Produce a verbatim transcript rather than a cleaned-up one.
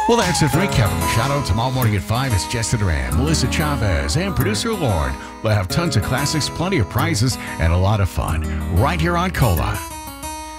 Well, that's it for me, Kevin Machado. Tomorrow morning at five, it's Jessica Duran, Melissa Chavez, and producer Lauren. We'll have tons of classics, plenty of prizes, and a lot of fun right here on Cola.